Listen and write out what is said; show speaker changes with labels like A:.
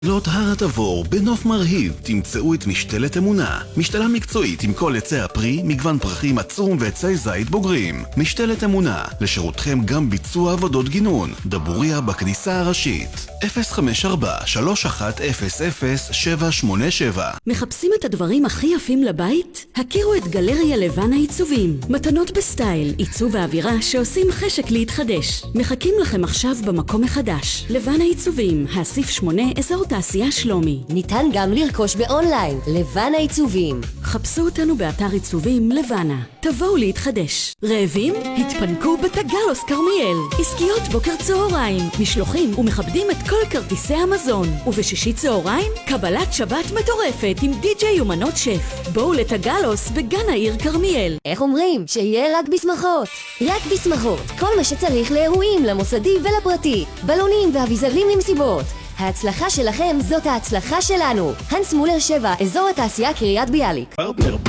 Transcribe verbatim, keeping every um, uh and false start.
A: לא הר התבור, בנוף מרהיב, תמצאו את משתלת אמונה. משתלה מקצועית עם כל עצי הפרי, מגוון פרחים עצום ועצי זית בוגרים. משתלת אמונה, לשירותכם גם ביצוע עבודות גינון. דבוריה בכניסה הראשית. אפס חמש ארבע שלוש אחת אפס אפס שבע שמונה שבע.
B: מחפשים את הדברים הכי יפים לבית? הכירו את גלריה לבן העיצובים. מתנות בסטייל, עיצוב האווירה שעושים חשק להתחדש. מחכים לכם עכשיו במקום מחדש. לבן העיצובים, האסיף שמונה, אזור תעשייה שלומי.
C: ניתן גם לרכוש באונליין, לבן העיצובים.
B: חפשו אותנו באתר עיצובים לבנה. תבואו להתחדש. רעבים? התפנקו בתגלוס כרמיאל. עסקיות בוקר צהריים, משלוחים ומכבדים את כל כרטיסי המזון. ובשישי צהריים, קבלת שבת מטורפת עם די-ג'יי ומנות שף. בואו לתגלוס בגן העיר כרמיאל.
C: איך אומרים? שיהיה רק בשמחות. רק בשמחות. כל מה שצריך לאירועים, למוסדי ולפרטי. בלונים ואביזרים למסיבות. ההצלחה שלכם זאת ההצלחה שלנו. הנס מולר שבע, אזור התעשייה קריית ביאליק.